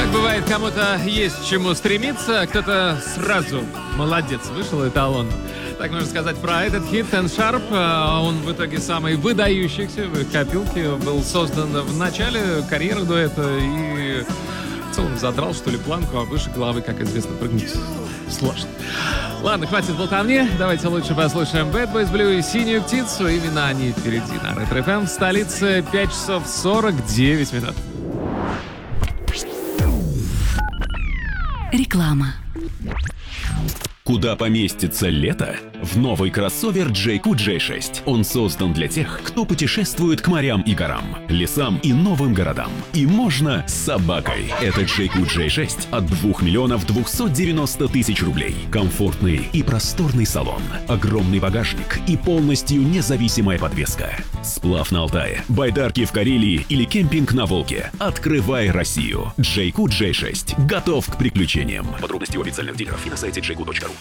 Как бывает, кому-то есть к чему стремиться, кто-то сразу молодец, вышел эталон. Так можно сказать про этот хит Ten Sharp. Он в итоге самый выдающийся в их копилке. Был создан в начале карьеры дуэта и в целом задрал, что ли, планку, а выше головы, как известно, прыгнуть сложно. Ладно, хватит болтовни. Давайте лучше послушаем Bad Boys Blue и Синюю птицу. Именно они впереди на Ретро FM. В столице 5 часов 49 минут. Реклама. Куда поместится лето? В новый кроссовер JQ J6. Он создан для тех, кто путешествует к морям и горам, лесам и новым городам. И можно с собакой. Это JQ J6 от 2 миллионов 290 тысяч рублей. Комфортный и просторный салон, огромный багажник и полностью независимая подвеска. Сплав на Алтае, байдарки в Карелии или кемпинг на Волге. Открывай Россию. JQ J6 готов к приключениям. Подробности у официальных дилеров и на сайте jq.ru.